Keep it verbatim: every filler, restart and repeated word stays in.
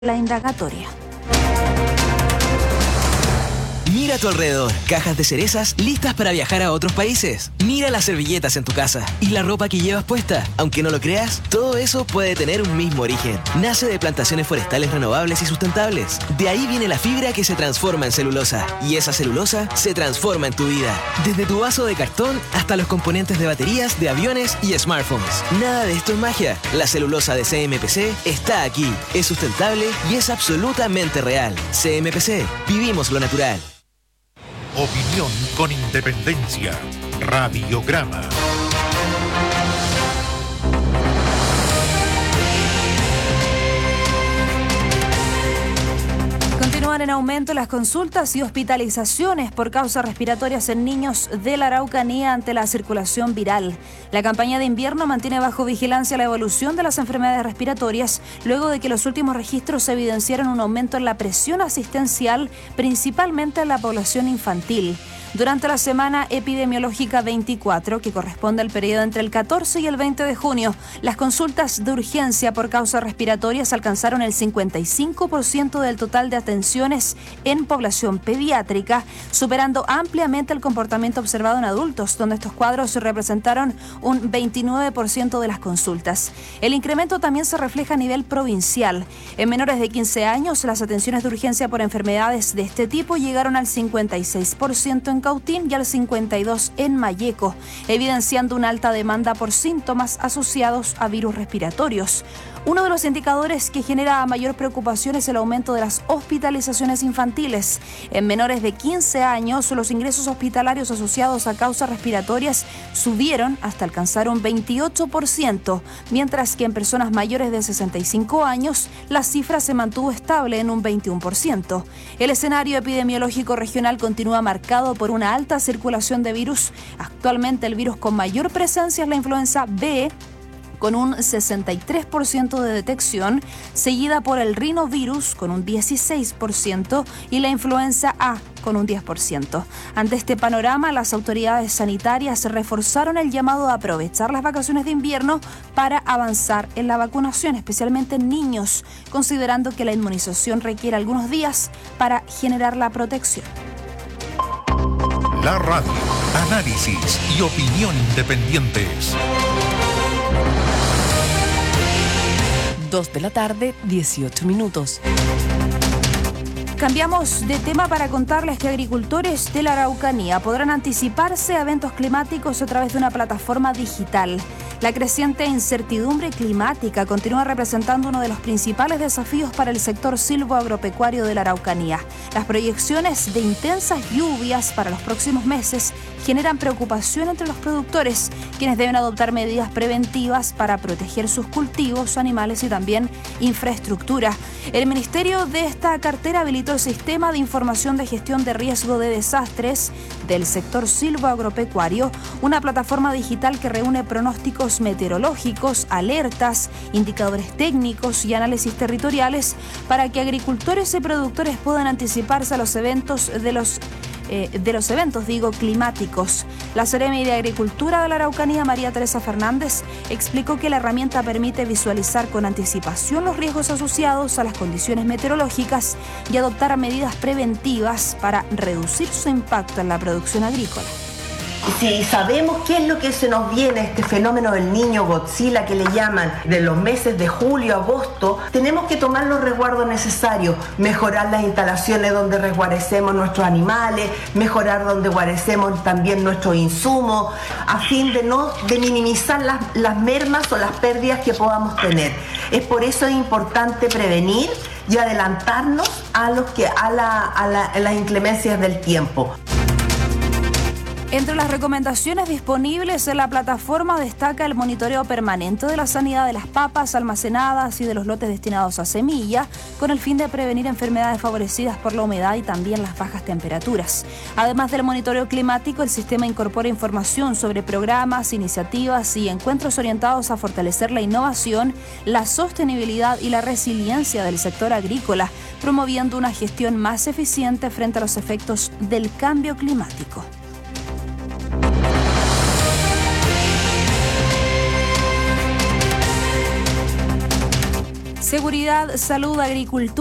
la indagatoria. Mira a tu alrededor, cajas de cerezas listas para viajar a otros países. Mira las servilletas en tu casa y la ropa que llevas puesta. Aunque no lo creas, todo eso puede tener un mismo origen. Nace de plantaciones forestales renovables y sustentables. De ahí viene la fibra que se transforma en celulosa. Y esa celulosa se transforma en tu vida. Desde tu vaso de cartón hasta los componentes de baterías, de aviones y smartphones. Nada de esto es magia. La celulosa de C M P C está aquí. Es sustentable y es absolutamente real. C M P C. Vivimos lo natural. Opinión con independencia. Radiograma. Continúan en aumento las consultas y hospitalizaciones por causas respiratorias en niños de la Araucanía ante la circulación viral. La campaña de invierno mantiene bajo vigilancia la evolución de las enfermedades respiratorias, luego de que los últimos registros evidenciaron un aumento en la presión asistencial, principalmente en la población infantil. Durante la semana epidemiológica veinticuatro, que corresponde al periodo entre el catorce y el veinte de junio, las consultas de urgencia por causas respiratorias alcanzaron el cincuenta y cinco por ciento del total de atenciones en población pediátrica, superando ampliamente el comportamiento observado en adultos, donde estos cuadros representaron un veintinueve por ciento de las consultas. El incremento también se refleja a nivel provincial. En menores de quince años, las atenciones de urgencia por enfermedades de este tipo llegaron al cincuenta y seis por ciento en Cautín y al cincuenta y dos por ciento en Malleco, evidenciando una alta demanda por síntomas asociados a virus respiratorios. Uno de los indicadores que genera mayor preocupación es el aumento de las hospitalizaciones infantiles. En menores de quince años, los ingresos hospitalarios asociados a causas respiratorias subieron hasta alcanzar un veintiocho por ciento, mientras que en personas mayores de sesenta y cinco años, la cifra se mantuvo estable en un veintiuno por ciento. El escenario epidemiológico regional continúa marcado por una alta circulación de virus. Actualmente el virus con mayor presencia es la influenza B, con un sesenta y tres por ciento de detección, seguida por el rinovirus con un dieciséis por ciento y la influenza A con un diez por ciento. Ante este panorama, las autoridades sanitarias reforzaron el llamado a aprovechar las vacaciones de invierno para avanzar en la vacunación, especialmente en niños, considerando que la inmunización requiere algunos días para generar la protección. La radio, análisis y opinión independientes. dos de la tarde, dieciocho minutos. Cambiamos de tema para contarles que agricultores de la Araucanía podrán anticiparse a eventos climáticos a través de una plataforma digital. La creciente incertidumbre climática continúa representando uno de los principales desafíos para el sector silvoagropecuario de la Araucanía. Las proyecciones de intensas lluvias para los próximos meses generan preocupación entre los productores, quienes deben adoptar medidas preventivas para proteger sus cultivos, animales y también infraestructura. El Ministerio de esta cartera habilitó el Sistema de Información de Gestión de Riesgo de Desastres del sector silvoagropecuario, una plataforma digital que reúne pronósticos meteorológicos, alertas, indicadores técnicos y análisis territoriales para que agricultores y productores puedan anticiparse a los eventos de los eh, de los eventos, digo, climáticos. La Seremi de Agricultura de la Araucanía, María Teresa Fernández, explicó que la herramienta permite visualizar con anticipación los riesgos asociados a las condiciones meteorológicas y adoptar medidas preventivas para reducir su impacto en la producción agrícola. Si sabemos qué es lo que se nos viene, este fenómeno del niño Godzilla que le llaman, de los meses de julio a agosto, tenemos que tomar los resguardos necesarios, mejorar las instalaciones donde resguardecemos nuestros animales, mejorar donde guarecemos también nuestros insumos, a fin de no de minimizar las, las mermas o las pérdidas que podamos tener. Es por eso es importante prevenir y adelantarnos a, los que, a, la, a, la, a las inclemencias del tiempo. Entre las recomendaciones disponibles en la plataforma destaca el monitoreo permanente de la sanidad de las papas almacenadas y de los lotes destinados a semilla, con el fin de prevenir enfermedades favorecidas por la humedad y también las bajas temperaturas. Además del monitoreo climático, el sistema incorpora información sobre programas, iniciativas y encuentros orientados a fortalecer la innovación, la sostenibilidad y la resiliencia del sector agrícola, promoviendo una gestión más eficiente frente a los efectos del cambio climático. Seguridad, salud, agricultura.